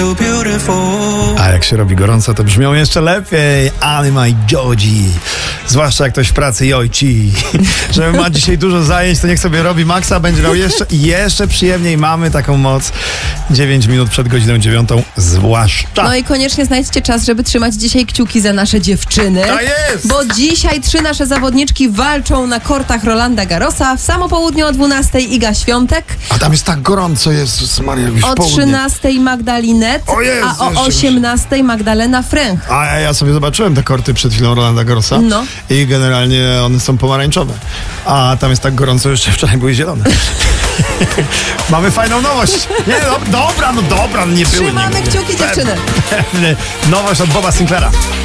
A jak się robi gorąco, to brzmią jeszcze lepiej. Anima i Joji. Zwłaszcza jak ktoś w pracy jojci. Że ma dzisiaj dużo zajęć, to niech sobie robi maksa, będzie miał jeszcze przyjemniej. Mamy taką moc. 9 minut przed godziną 9, zwłaszcza. No i koniecznie znajdźcie czas, żeby trzymać dzisiaj kciuki za nasze dziewczyny. To jest! Bo dzisiaj 3 nasze zawodniczki walczą na kortach Rolanda Garrosa. W samo południe o 12 Iga Świątek. A tam jest tak gorąco, Jezus Maria, już O południe. 13 Magdalinet, O Jezu, a o 18 Magdalena Fręch. A ja sobie zobaczyłem te korty przed chwilą Rolanda Garrosa No. i generalnie one są pomarańczowe. A tam jest tak gorąco, jeszcze wczoraj były zielone. Mamy fajną nowość. Nie, dobra, nie były. Trzymamy kciuki, dziewczyny. Nowość od Boba Sinclaira.